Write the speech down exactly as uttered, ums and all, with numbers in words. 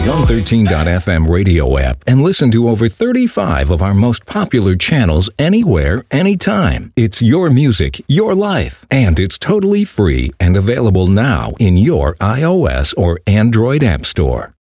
one thirteen dot f m radio app and listen to over thirty-five of our most popular channels anywhere, anytime. It's your music, your life, and it's totally free and available now in your iOS or Android app store.